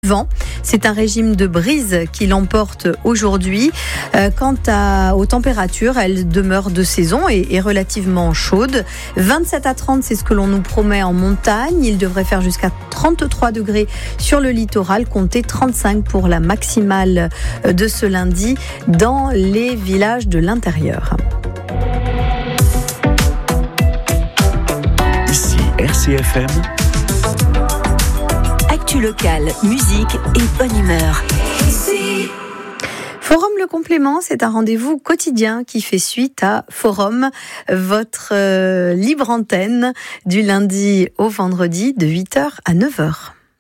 vent. C'est un régime de brise qui l'emporte aujourd'hui. Quant aux températures, elles demeurent de saison et relativement chaudes. 27 à 30, c'est ce que l'on nous promet en montagne. Il devrait faire jusqu'à 33 degrés sur le littoral, comptez 35 pour la maximale de ce lundi dans les villages de l'intérieur. Ici RCFM. Actu locale, musique et bonne humeur. Forum Le Complément, c'est un rendez-vous quotidien qui fait suite à Forum, votre libre antenne du lundi au vendredi de 8h à 9h.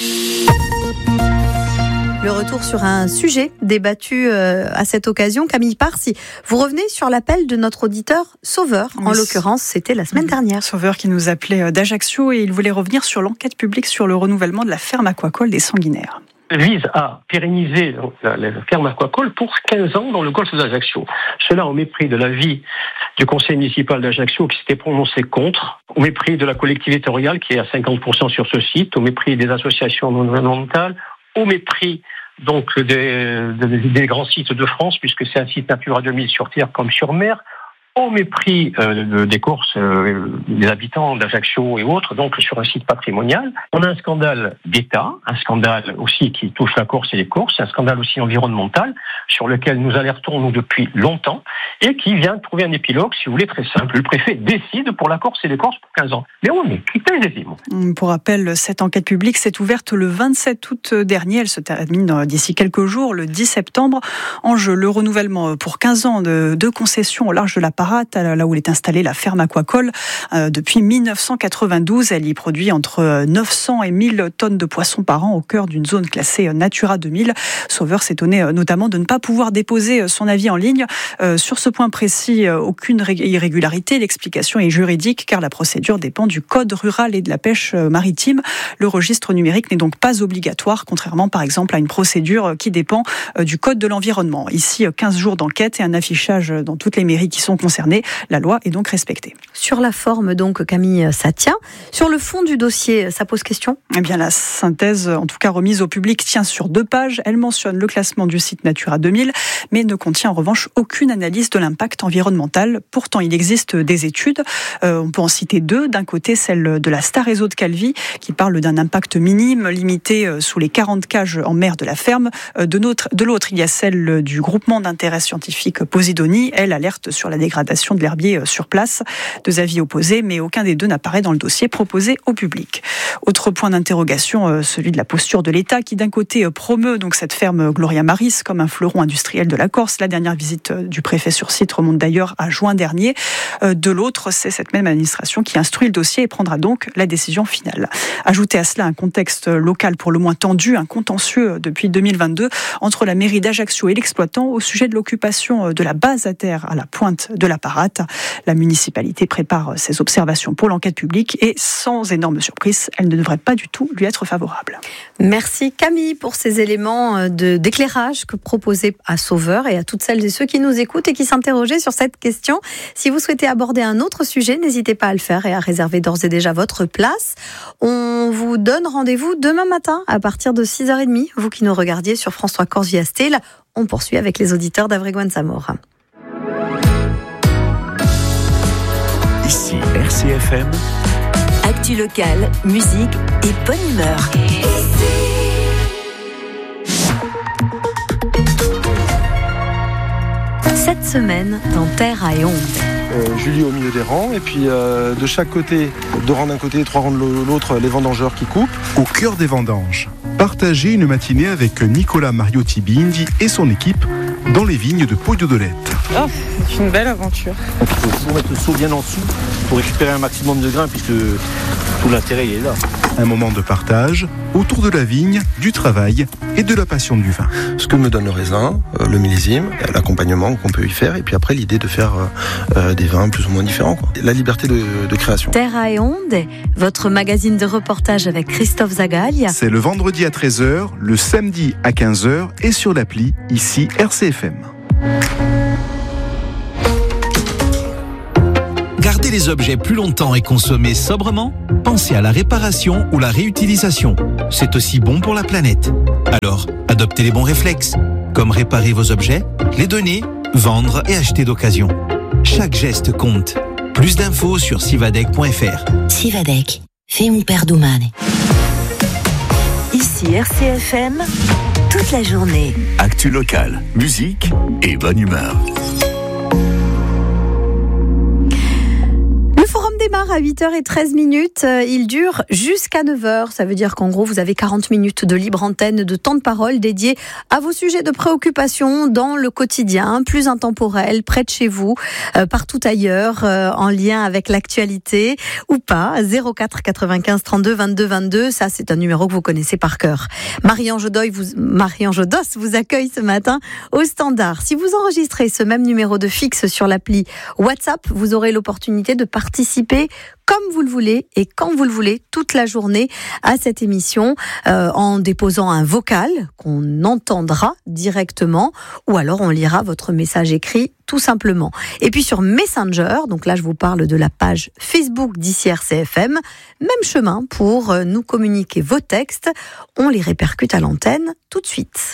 Le retour sur un sujet débattu à cette occasion. Camille Parsi, vous revenez sur l'appel de notre auditeur Sauveur. Oui. En l'occurrence, c'était la semaine dernière. Sauveur qui nous appelait d'Ajaccio et il voulait revenir sur l'enquête publique sur le renouvellement de la ferme aquacole des Sanguinaires. Vise à pérenniser la ferme aquacole pour 15 ans dans le golfe d'Ajaccio. Cela au mépris de l'avis du conseil municipal d'Ajaccio qui s'était prononcé contre, au mépris de la collectivité territoriale qui est à 50% sur ce site, au mépris des associations non gouvernementales, au mépris donc des grands sites de France, puisque c'est un site Natura 2000 sur terre comme sur mer, au mépris des courses des habitants d'Ajaccio et autres, donc sur un site patrimonial. On a un scandale d'État, un scandale aussi qui touche la Corse et les Corses, un scandale aussi environnemental sur lequel nous alertons nous depuis longtemps et qui vient de trouver un épilogue, si vous voulez, très simple. Le préfet décide pour la Corse et les Corses pour 15 ans. Mais on est taisez-vous. Pour rappel, cette enquête publique s'est ouverte le 27 août dernier. Elle se termine d'ici quelques jours, le 10 septembre. Enjeu, le renouvellement pour 15 ans de concessions au large de la Parate, là où est installée la ferme aquacole. Depuis 1992, elle y produit entre 900 et 1000 tonnes de poissons par an au cœur d'une zone classée Natura 2000. Sauveur s'étonnait notamment de ne pas pouvoir déposer son avis en ligne. Sur ce point précis, aucune irrégularité. L'explication est juridique car la procédure dépend du Code rural et de la pêche maritime. Le registre numérique n'est donc pas obligatoire, contrairement par exemple à une procédure qui dépend du Code de l'environnement. Ici, 15 jours d'enquête et un affichage dans toutes les mairies qui sont concernées. La loi est donc respectée. Sur la forme, donc, Camille, ça tient. Sur le fond du dossier, ça pose question ? Eh bien, la synthèse, en tout cas remise au public, tient sur 2 pages. Elle mentionne le classement du site Natura 2000, mais ne contient en revanche aucune analyse de l'impact environnemental. Pourtant, il existe des études. On peut en citer 2. D'un côté, celle de la Star Réseau de Calvi, qui parle d'un impact minime, limité sous les 40 cages en mer de la ferme. De l'autre, il y a celle du groupement d'intérêt scientifique Posidonie. Elle alerte sur la dégradation de l'herbier sur place. 2 avis opposés, mais aucun des 2 n'apparaît dans le dossier proposé au public. Autre point d'interrogation, celui de la posture de l'État, qui d'un côté promeut donc cette ferme Gloria Maris comme un fleuron industriel de la Corse. La dernière visite du préfet sur site remonte d'ailleurs à juin dernier. De l'autre, c'est cette même administration qui instruit le dossier et prendra donc la décision finale. Ajoutez à cela un contexte local pour le moins tendu, un contentieux depuis 2022 entre la mairie d'Ajaccio et l'exploitant au sujet de l'occupation de la base à terre à la pointe de la Parate. La municipalité prépare ses observations pour l'enquête publique et sans énorme surprise, elle ne devrait pas du tout lui être favorable. Merci Camille pour ces éléments d'éclairage que proposez à Sauveur et à toutes celles et ceux qui nous écoutent et qui s'interrogeaient sur cette question. Si vous souhaitez aborder un autre sujet, n'hésitez pas à le faire et à réserver d'ores et déjà votre place. On vous donne rendez-vous demain matin à partir de 6h30. Vous qui nous regardiez sur France 3 Corse via Style, on poursuit avec les auditeurs d'Avreguan Samora. Ici RCFM. Actu locale, musique et bonne humeur. Cette semaine, dans Terre à Onde. Julie au milieu des rangs, et puis de chaque côté, 2 rangs d'un côté, 3 rangs de l'autre, les vendangeurs qui coupent. Au cœur des vendanges, partagez une matinée avec Nicolas Mariotti Bindi et son équipe dans les vignes de Poggio-d'Olette. Oh, c'est une belle aventure. Il faut toujours mettre le seau bien en dessous pour récupérer un maximum de grains, puisque tout l'intérêt est là. Un moment de partage autour de la vigne, du travail et de la passion du vin. Ce que me donne le raisin, le millésime, l'accompagnement qu'on peut y faire, et puis après l'idée de faire des vins plus ou moins différents, quoi. La liberté de création. Terre à Onde, votre magazine de reportage avec Christophe Zagaglia. C'est le vendredi à 13h, le samedi à 15h et sur l'appli ici RCFM. Gardez garder les objets plus longtemps et consommer sobrement? Pensez à la réparation ou la réutilisation. C'est aussi bon pour la planète. Alors, adoptez les bons réflexes, comme réparer vos objets, les donner, vendre et acheter d'occasion. Chaque geste compte. Plus d'infos sur sivadec.fr. Sivadec, fais mon père domane. Ici RCFM, toute la journée. Actu locale, musique et bonne humeur. Le forum démarre à 8h13. Il dure jusqu'à 9h. Ça veut dire qu'en gros, vous avez 40 minutes de libre antenne, de temps de parole dédié à vos sujets de préoccupation dans le quotidien, plus intemporel, près de chez vous, partout ailleurs, en lien avec l'actualité ou pas. 04 95 32 22 22. Ça, c'est un numéro que vous connaissez par cœur. Marie-Ange Doss vous accueille ce matin au standard. Si vous enregistrez ce même numéro de fixe sur l'appli WhatsApp, vous aurez l'opportunité de participer comme vous le voulez et quand vous le voulez toute la journée à cette émission en déposant un vocal qu'on entendra directement ou alors on lira votre message écrit tout simplement. Et puis sur Messenger, donc là je vous parle de la page Facebook d'ici RCFM, même chemin pour nous communiquer vos textes, on les répercute à l'antenne tout de suite.